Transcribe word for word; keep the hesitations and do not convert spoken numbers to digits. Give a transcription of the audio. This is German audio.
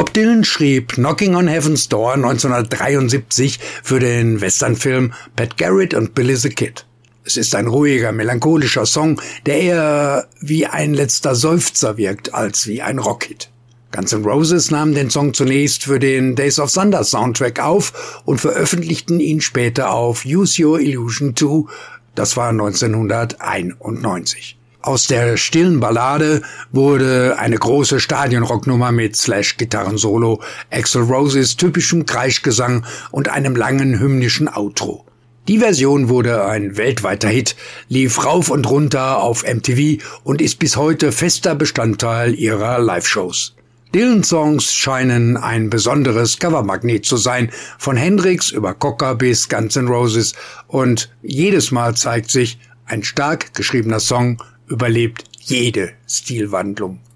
Bob Dylan schrieb Knocking on Heaven's Door neunzehnhundertdreiundsiebzig für den Westernfilm Pat Garrett und Billy the Kid. Es ist ein ruhiger, melancholischer Song, der eher wie ein letzter Seufzer wirkt als wie ein Rockhit. Guns N' Roses nahmen den Song zunächst für den Days of Thunder Soundtrack auf und veröffentlichten ihn später auf Use Your Illusion zwei, das war neunzehnhunderteinundneunzig. Aus der stillen Ballade wurde eine große Stadionrocknummer mit Slash-Gitarrensolo, Axl Roses typischem Kreischgesang und einem langen hymnischen Outro. Die Version wurde ein weltweiter Hit, lief rauf und runter auf M T V und ist bis heute fester Bestandteil ihrer Live-Shows. Dylan-Songs scheinen ein besonderes Covermagnet zu sein, von Hendrix über Cocker bis Guns N' Roses, und jedes Mal zeigt sich, ein stark geschriebener Song überlebt jede Stilwandlung.